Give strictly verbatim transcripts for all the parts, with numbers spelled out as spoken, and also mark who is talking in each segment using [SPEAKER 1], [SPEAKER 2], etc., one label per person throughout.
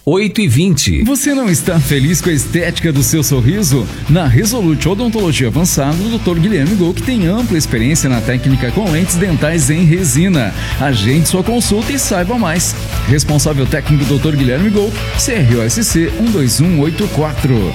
[SPEAKER 1] oito e vinte.
[SPEAKER 2] Você não está feliz com a estética do seu sorriso? Na Resolute Odontologia Avançada, o doutor Guilherme Gol, que tem ampla experiência na técnica com lentes dentais em resina. Agende sua consulta e saiba mais. Responsável técnico doutor Guilherme Gol, C R O S C um dois um oito quatro.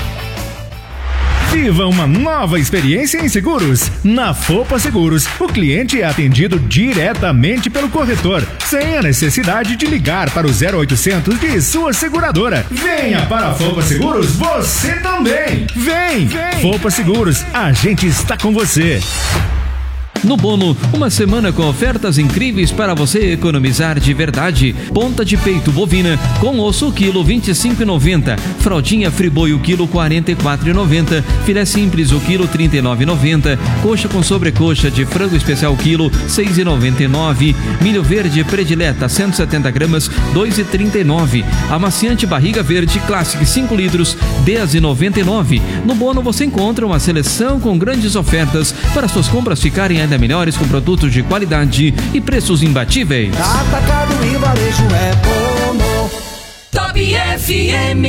[SPEAKER 3] Viva uma nova experiência em seguros. Na Fopa Seguros, o cliente é atendido diretamente pelo corretor, sem a necessidade de ligar para o zero oitocentos de sua seguradora. Venha para a Fopa Seguros, você também. Vem! Vem. Fopa Seguros, a gente está com você.
[SPEAKER 1] No Bono, uma semana com ofertas incríveis para você economizar de verdade. Ponta de peito bovina com osso quilo vinte e cinco reais e noventa centavos. Fraldinha Friboi o quilo quarenta e quatro reais e noventa centavos. Filé simples o quilo trinta e nove reais e noventa centavos. Coxa com sobrecoxa de frango especial quilo seis reais e noventa e nove centavos. Milho verde predileta cento e setenta gramas dois reais e trinta e nove centavos. Amaciante barriga verde Classic cinco litros dez reais e noventa e nove centavos. No Bono você encontra uma seleção com grandes ofertas para suas compras ficarem ainda melhores com produtos de qualidade e preços imbatíveis.
[SPEAKER 4] Atacado e varejo é Bono.
[SPEAKER 5] Top F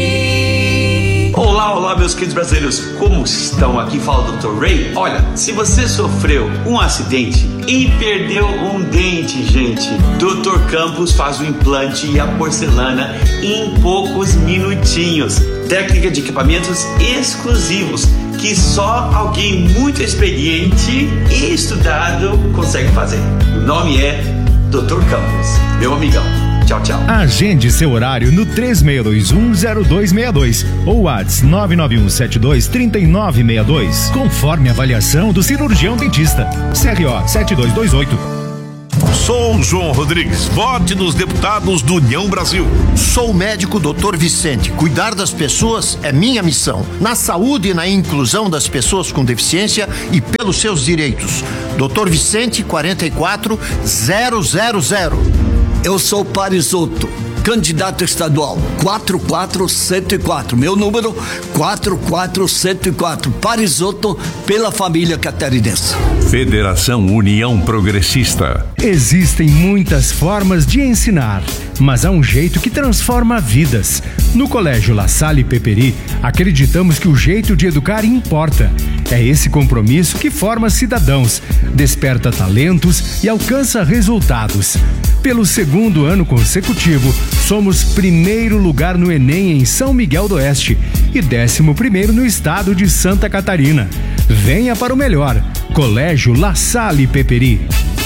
[SPEAKER 5] M.
[SPEAKER 6] Olá, olá meus queridos brasileiros, como estão? Aqui fala o doutor Ray. Olha, se você sofreu um acidente e perdeu um dente, gente, doutor Campos faz o implante e a porcelana em poucos minutinhos. Técnica de equipamentos exclusivos que só alguém muito experiente e estudado consegue fazer. O nome é doutor Campos, meu amigão. Tchau, tchau.
[SPEAKER 3] Agende seu horário no três seis dois um zero dois seis dois ou WhatsApp nove nove um sete dois três nove seis dois, conforme a avaliação do cirurgião dentista. C R O sete dois dois oito.
[SPEAKER 7] Sou João Rodrigues, vote nos deputados do União Brasil.
[SPEAKER 8] Sou o médico doutor Vicente. Cuidar das pessoas é minha missão. Na saúde e na inclusão das pessoas com deficiência e pelos seus direitos. doutor Vicente quarenta e quatro zero zero zero.
[SPEAKER 9] Eu sou Parisotto, candidato estadual quatro quatro zero quatro. Meu número quatro quatro zero quatro. Parisotto pela família catarinense.
[SPEAKER 7] Federação União Progressista.
[SPEAKER 3] Existem muitas formas de ensinar, mas há um jeito que transforma vidas. No Colégio La Salle Peperi, acreditamos que o jeito de educar importa. É esse compromisso que forma cidadãos, desperta talentos e alcança resultados. Pelo segundo ano consecutivo, somos primeiro lugar no Enem em São Miguel do Oeste e décimo primeiro no estado de Santa Catarina. Venha para o melhor. Colégio La Salle Peperi.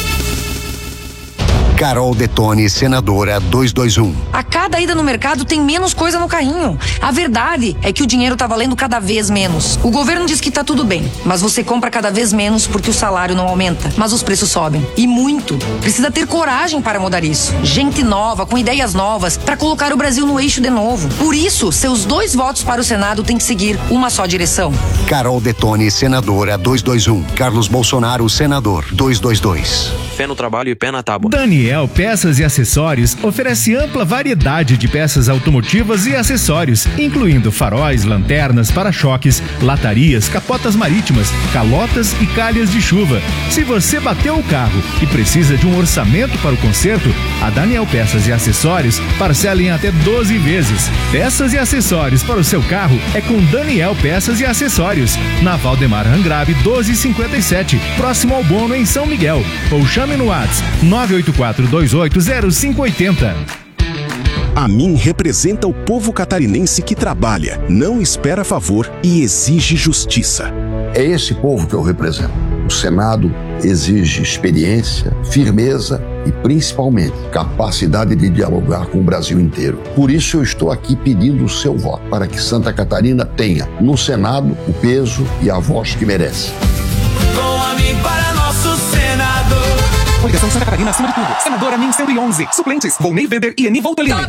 [SPEAKER 10] Carol Detone, senadora duzentos e vinte e um.
[SPEAKER 11] A cada ida no mercado tem menos coisa no carrinho. A verdade é que o dinheiro tá valendo cada vez menos. O governo diz que tá tudo bem, mas você compra cada vez menos porque o salário não aumenta, mas os preços sobem. E muito. Precisa ter coragem para mudar isso. Gente nova, com ideias novas, para colocar o Brasil no eixo de novo. Por isso, seus dois votos para o Senado têm que seguir uma só direção.
[SPEAKER 10] Carol Detone, senadora duzentos e vinte e um. Carlos Bolsonaro, senador duzentos e vinte e dois.
[SPEAKER 12] Fé no trabalho e pé na tábua.
[SPEAKER 3] Daniel Peças e Acessórios oferece ampla variedade de peças automotivas e acessórios, incluindo faróis, lanternas, para-choques, latarias, capotas marítimas, calotas e calhas de chuva. Se você bateu o carro e precisa de um orçamento para o conserto, a Daniel Peças e Acessórios parcela em até doze vezes. Peças e acessórios para o seu carro é com Daniel Peças e Acessórios, na Valdemar Rangrave doze cinquenta e sete, próximo ao Bono em São Miguel. Ou chame no WhatsApp nove oito quatro dois oito zero cinco oito zero.
[SPEAKER 13] A mim representa o povo catarinense que trabalha, não espera favor e exige justiça.
[SPEAKER 14] É esse povo que eu represento. O Senado exige experiência, firmeza e, principalmente, capacidade de dialogar com o Brasil inteiro. Por isso eu estou aqui pedindo o seu voto, para que Santa Catarina tenha no Senado o peso e a voz que merece.
[SPEAKER 5] Com a mim para nosso Senado.
[SPEAKER 15] Coligação Santa Catarina acima de tudo. Senadora Min cento e onze. Suplentes: Volney Weber e Eni Voltolini.